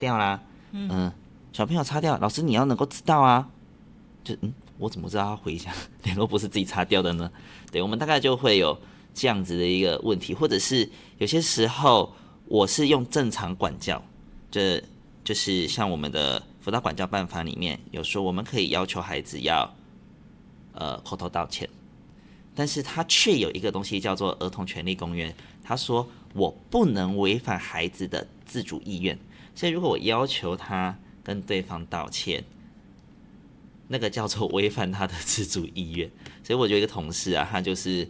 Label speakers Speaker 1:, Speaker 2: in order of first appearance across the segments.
Speaker 1: 掉啦，小朋友擦掉，老师你要能够知道啊，就我怎么知道他回家联络簿是自己擦掉的呢？对，我们大概就会有这样子的一个问题，或者是有些时候我是用正常管教，就是像我们的辅导管教办法里面有说，我们可以要求孩子要口头道歉，但是他却有一个东西叫做儿童权利公约，他说我不能违反孩子的自主意愿，所以如果我要求他跟对方道歉，那个叫做违反他的自主意愿。所以我有一个同事啊，他就是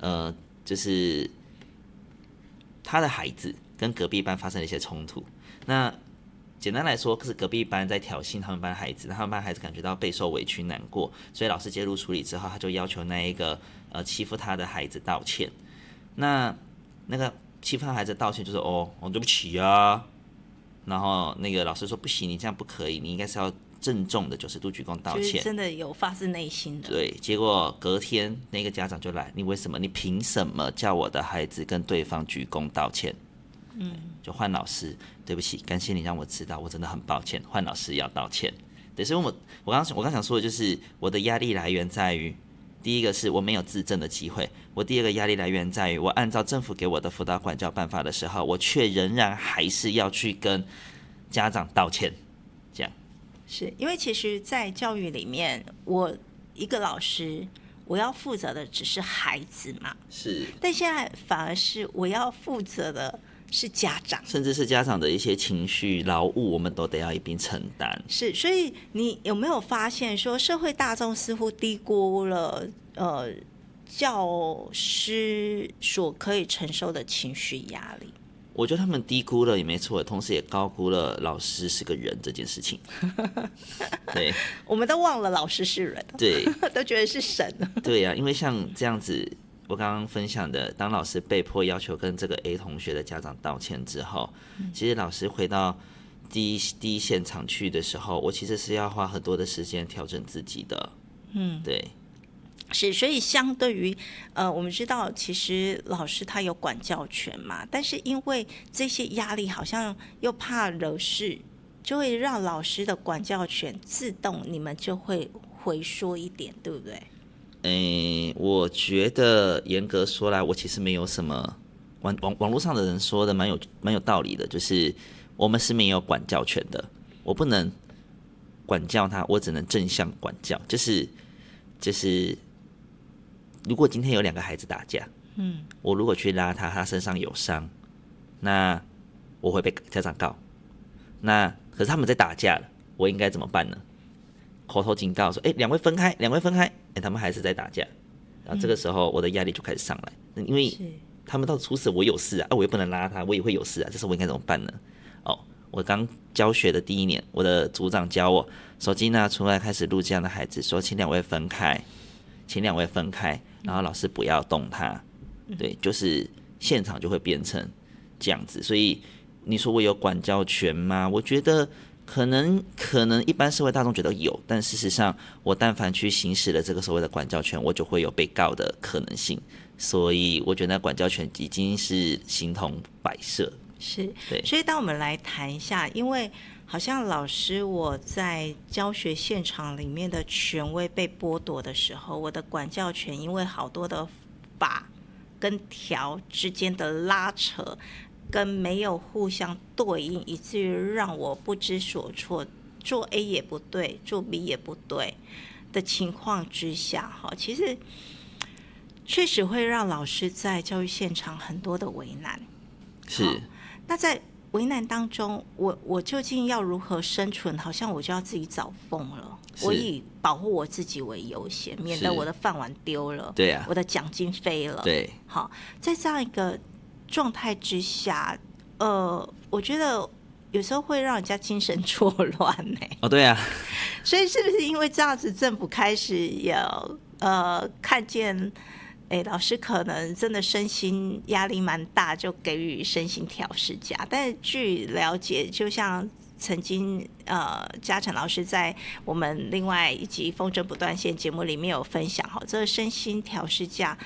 Speaker 1: 他的孩子跟隔壁班发生了一些冲突，那简单来说是隔壁班在挑衅他们班孩子，他们班孩子感觉到备受委屈难过，所以老师介入处理之后，他就要求那一个欺负他的孩子道歉。那个欺负他的孩子道歉就是对不起啊，然后那个老师说不行，你这样不可以，你应该是要郑重的90度鞠躬道歉，
Speaker 2: 就是真的有发自内心的。
Speaker 1: 对，结果隔天那个家长就来，你凭什么叫我的孩子跟对方鞠躬道歉？就换老师，对不起，感谢你让我知道，我真的很抱歉，换老师要道歉。对，所以我刚想说的就是，我的压力来源在于，第一个是我没有自证的机会，我第二个压力来源在于，我按照政府给我的辅导管教办法的时候，我却仍然还是要去跟家长道歉，这样。
Speaker 2: 是因为其实在教育里面，我一个老师我要负责的只是孩子嘛，
Speaker 1: 是，
Speaker 2: 但现在反而是我要负责的是家长，
Speaker 1: 甚至是家长的一些情绪劳务，我们都得要一并承担。
Speaker 2: 是，所以你有没有发现说，社会大众似乎低估了教师所可以承受的情绪压力？
Speaker 1: 我觉得他们低估了也没错，同时也高估了老师是个人这件事情。对，
Speaker 2: 我们都忘了老师是人，
Speaker 1: 对，
Speaker 2: 都觉得是神。
Speaker 1: 对呀，因为像这样子，我刚刚分享的，当老师被迫要求跟这个 A 同学的家长道歉之后，其实老师回到第一现场去的时候，我其实是要花很多的时间调整自己的。对。
Speaker 2: 是，所以相对于我们知道其实老师他有管教权嘛，但是因为这些压力好像又怕惹事，就会让老师的管教权自动你们就会回缩一点，对不对？
Speaker 1: 我觉得严格说来，我其实没有什么网络上的人说的蛮有道理的，就是我们是没有管教权的，我不能管教他，我只能正向管教，就是如果今天有2个孩子打架，我如果去拉他身上有伤，那我会被家长告。那可是他们在打架了，我应该怎么办呢？口头警告说，2位分开，2位分开，他们还是在打架，然后这个时候我的压力就开始上来，因为他们到出事，我有事啊，我也不能拉他，我也会有事啊，这时候我应该怎么办呢？我刚教学的第1年，我的组长教我，手机拿出来开始录这样的孩子，说请2位分开，请2位分开，然后老师不要动他，对，就是现场就会变成这样子。所以你说我有管教权吗？我觉得可能一般社会大众觉得有，但事实上我但凡去行使了这个所谓的管教权，我就会有被告的可能性，所以我觉得管教权已经是形同摆设。
Speaker 2: 是，
Speaker 1: 对，
Speaker 2: 所以当我们来谈一下，因为好像老师我在教学现场里面的权威被剥夺的时候，我的管教权因为好多的法跟条之间的拉扯跟没有互相对应，以至于让我不知所措，做 A 也不对，做 B 也不对的情况之下，其实确实会让老师在教育现场很多的为难。
Speaker 1: 是，
Speaker 2: 那在为难当中，我究竟要如何生存？好像我就要自己找缝了。我以保护我自己为优先，免得我的饭碗丢了，
Speaker 1: 对啊，
Speaker 2: 我的奖金飞了。
Speaker 1: 对，
Speaker 2: 好，在这样一个状态之下，我觉得有时候会让人家精神错乱呢。
Speaker 1: 对啊，
Speaker 2: 所以是不是因为这样子，政府开始有看见？老师可能真的身心压力蛮大，就给予身心调适假。但是据了解，就像曾经嘉诚老师在我们另外一集《风筝不断线》节目里面有分享，这个身心调适假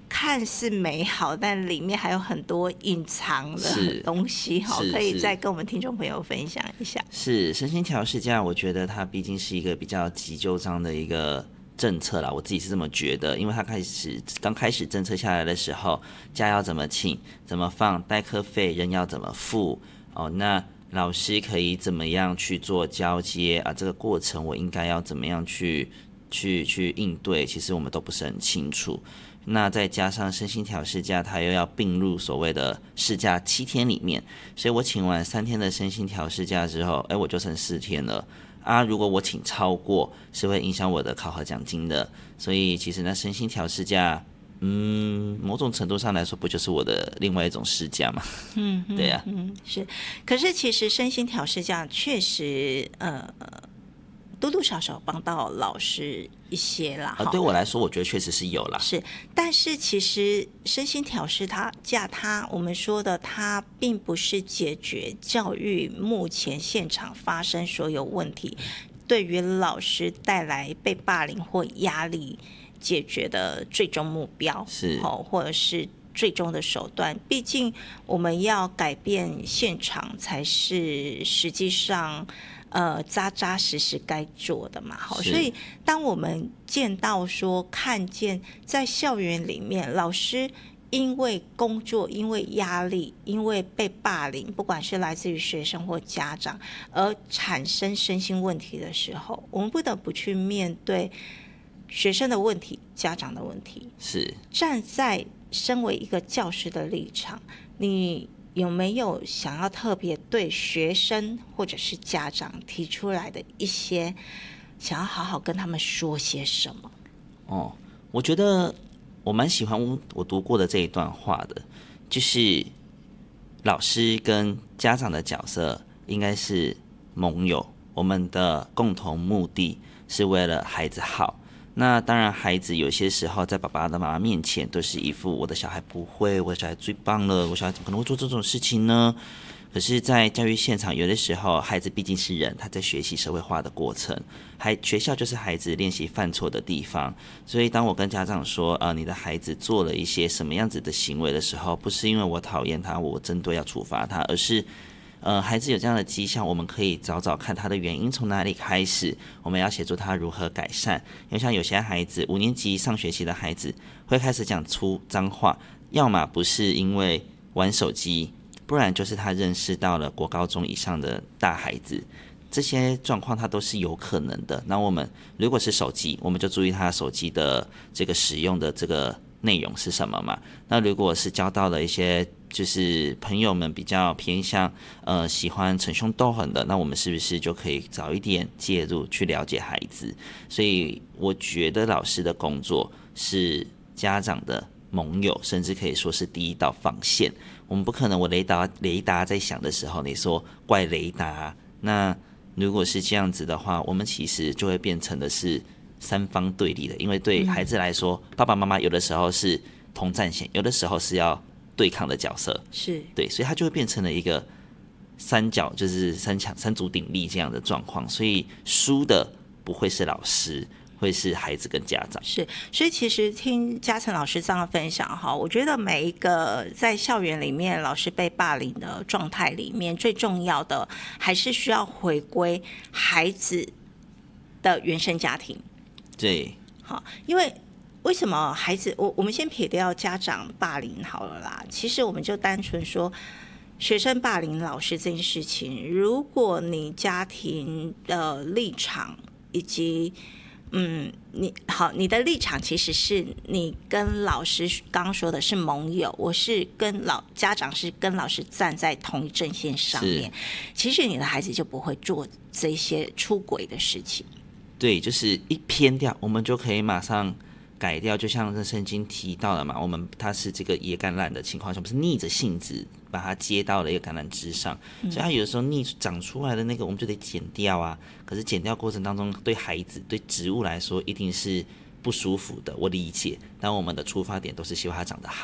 Speaker 2: 看似美好，但里面还有很多隐藏的东西，可以再跟我们听众朋友分享一下。
Speaker 1: 是身心调试假，我觉得它毕竟是一个比较急就章的一个政策啦，我自己是这么觉得，因为它刚开始政策下来的时候，假要怎么请、怎么放，代课费人要怎么付哦，那老师可以怎么样去做交接啊？这个过程我应该要怎么样去应对？其实我们都不是很清楚。那再加上身心调试假，它又要并入所谓的事假7天里面，所以我请完3天的身心调试假之后，我就剩4天了啊。如果我请超过，是会影响我的考核奖金的。所以其实那身心调试假，某种程度上来说，不就是我的另外一种事假吗？对呀，
Speaker 2: 是。可是其实身心调试假确实，多多少少帮到老师一些啦。
Speaker 1: 对我来说，我觉得确实是有啦。
Speaker 2: 是，但是其实身心调试它我们说的，它并不是解决教育目前现场发生所有问题，对于老师带来被霸凌或压力解决的最终目标，
Speaker 1: 是
Speaker 2: 或者是最终的手段。毕竟我们要改变现场，才是实际上扎扎实实该做的嘛。所以当我们看见在校园里面老师因为工作、因为压力、因为被霸凌，不管是来自于学生或家长，而产生身心问题的时候，我们不得不去面对学生的问题、家长的问题。
Speaker 1: 是
Speaker 2: 站在身为一个教师的立场，你有没有想要特别对学生或者是家长提出来的一些想要好好跟他们说些什么？
Speaker 1: 我觉得我蛮喜欢我读过的这一段话的，就是老师跟家长的角色应该是盟友，我们的共同目的是为了孩子好。那当然，孩子有些时候在爸爸的妈妈面前都是一副我的小孩不会，我的小孩最棒了，我小孩怎么可能会做这种事情呢？可是，在教育现场，有的时候孩子毕竟是人，他在学习社会化的过程，学校就是孩子练习犯错的地方。所以，当我跟家长说，你的孩子做了一些什么样子的行为的时候，不是因为我讨厌他，我针对要处罚他，而是孩子有这样的迹象，我们可以找找看他的原因从哪里开始，我们要协助他如何改善。因为像有些孩子5年级上学期的孩子会开始讲出脏话，要么不是因为玩手机，不然就是他认识到了国高中以上的大孩子，这些状况它都是有可能的。那我们如果是手机，我们就注意他手机的这个使用的这个内容是什么嘛。那如果是交到了一些就是朋友们比较偏向喜欢逞凶斗狠的，那我们是不是就可以早一点介入去了解孩子？所以我觉得老师的工作是家长的盟友，甚至可以说是第一道防线。我们不可能我雷达在响的时候你说怪雷达，那如果是这样子的话，我们其实就会变成的是3方对立的。因为对孩子来说，爸爸妈妈有的时候是同战线，有的时候是要对抗的角色，
Speaker 2: 是
Speaker 1: 对，所以它就会变成了一个三角，就是三足鼎立这样的状况。所以输的不会是老师，会是孩子跟家长。
Speaker 2: 是，所以其实听嘉诚老师这样的分享哈，我觉得每一个在校园里面老师被霸凌的状态里面，最重要的还是需要回归孩子的原生家庭。
Speaker 1: 对，
Speaker 2: 好，因为什么孩子，我们先撇掉家长霸凌好了啦，其实我们就单纯说学生霸凌老师这件事情，如果你家庭的立场以及你的立场其实是你跟老师刚刚说的是盟友，我是跟家长是跟老师站在同一阵线上面，其实你的孩子就不会做这些出轨的事情。
Speaker 1: 对，就是一偏掉，我们就可以马上改掉。就像圣经提到了嘛，它是这个野橄榄的情况下，我们是逆着性子把它接到了一个橄榄枝上，所以它有的时候逆长出来的那个我们就得剪掉啊。可是剪掉过程当中，对孩子对植物来说一定是不舒服的，我理解。但我们的出发点都是希望它长得好。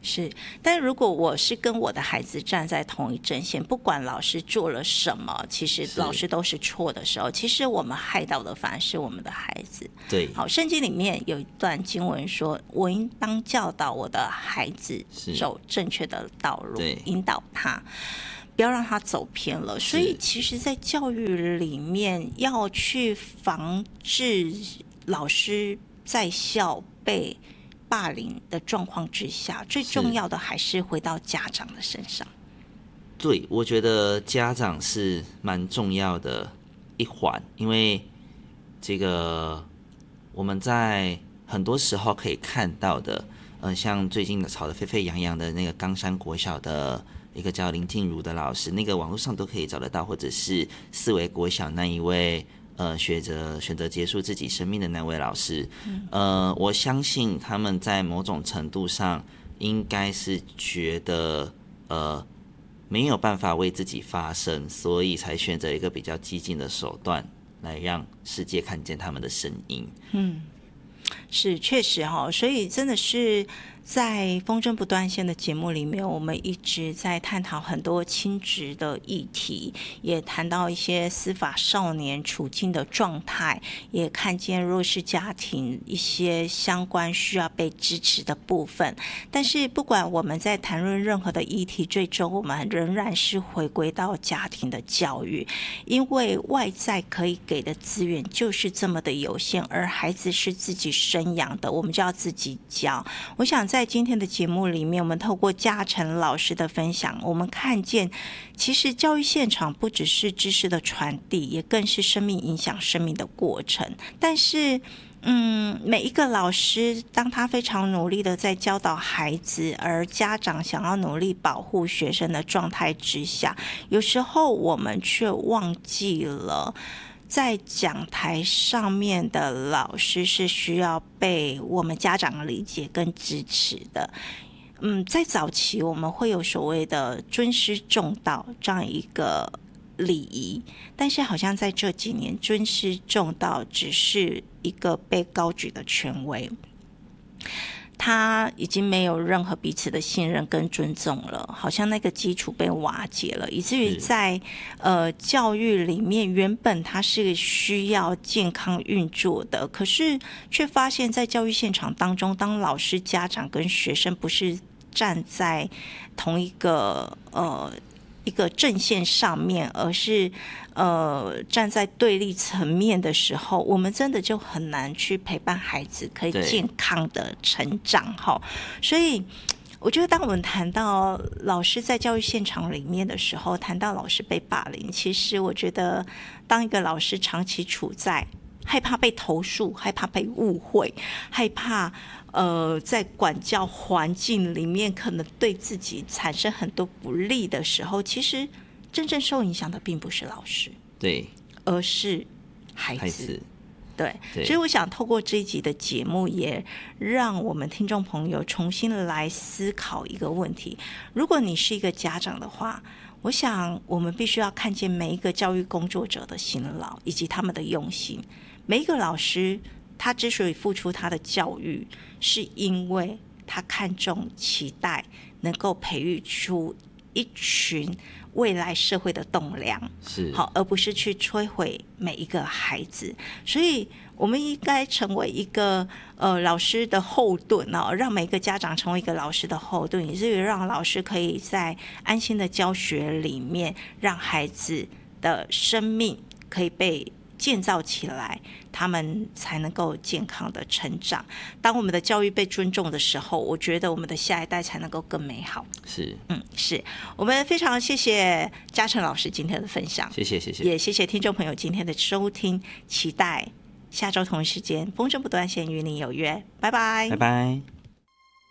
Speaker 2: 是，但如果我是跟我的孩子站在同一阵线，不管老师做了什么，其实老师都是错的时候，其实我们害到的反而是我们的孩子。
Speaker 1: 对，
Speaker 2: 好，圣经里面有一段经文说：“我应当教导我的孩子走正确的道路，引导他。”不要让他走偏了，所以其实在教育里面要去防治老师在校被霸凌的状况之下，最重要的还是回到家长的身上。
Speaker 1: 对，我觉得家长是蛮重要的一环，因为这个我们在很多时候可以看到的，像最近吵得沸沸扬扬的那个冈山国小的一个叫林静茹的老师，那个网络上都可以找得到，或者是四维国小那一位选择结束自己生命的那位老师，我相信他们在某种程度上应该是觉得没有办法为自己发声，所以才选择一个比较激进的手段来让世界看见他们的声音。
Speaker 2: 是确实所以真的是在风筝不断线的节目里面，我们一直在探讨很多亲职的议题，也谈到一些司法少年处境的状态，也看见弱势家庭一些相关需要被支持的部分。但是不管我们在谈论任何的议题，最终我们仍然是回归到家庭的教育，因为外在可以给的资源就是这么的有限，而孩子是自己生养的，我们就要自己教。我想在今天的节目里面，我们透过嘉诚老师的分享，我们看见其实教育现场不只是知识的传递，也更是生命影响生命的过程。但是每一个老师当他非常努力的在教导孩子，而家长想要努力保护学生的状态之下，有时候我们却忘记了在讲台上面的老师是需要被我们家长理解跟支持的。在早期我们会有所谓的尊师重道这样一个礼仪，但是好像在这几年尊师重道只是一个被高举的权威，他已经没有任何彼此的信任跟尊重了，好像那个基础被瓦解了，以至于在教育里面原本它是需要健康运作的，可是却发现在教育现场当中，当老师家长跟学生不是站在同一个阵线上面，而是站在对立层面的时候，我们真的就很难去陪伴孩子可以健康的成长。所以我觉得当我们谈到老师在教育现场里面的时候，谈到老师被霸凌，其实我觉得当一个老师长期处在害怕被投诉，害怕被误会，害怕在管教环境里面可能对自己产生很多不利的时候，其实真正受影响的并不是老师，
Speaker 1: 对，
Speaker 2: 而是孩子。对，所以我想透过这一集的节目，也让我们听众朋友重新来思考一个问题：如果你是一个家长的话，我想我们必须要看见每一个教育工作者的辛劳以及他们的用心。每一个老师他之所以付出他的教育，是因为他看重期待能够培育出一群未来社会的栋梁，
Speaker 1: 是
Speaker 2: 好，而不是去摧毁每一个孩子。所以我们应该成为一个老师的后盾让每一个家长成为一个老师的后盾，以至于让老师可以在安心的教学里面，让孩子的生命可以被建造起来，他们才能够健康的成长。当我们的教育被尊重的时候，我觉得我们的下一代才能够更美好。是我们非常谢谢嘉诚老师今天的分享，
Speaker 1: 谢谢，
Speaker 2: 也谢谢听众朋友今天的收听，期待下周同一时间风筝不断线与你有约，拜拜，
Speaker 1: 拜拜。